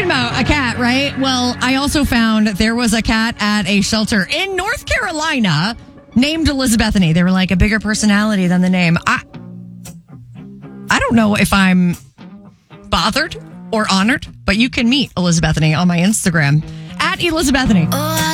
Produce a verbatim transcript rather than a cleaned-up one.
about a cat, right? Well, I also found there was a cat at a shelter in North Carolina named Elizabethany. They were like a bigger personality than the name. I, I don't know if I'm bothered or honored, but you can meet Elizabethany on my Instagram at Elizabethany.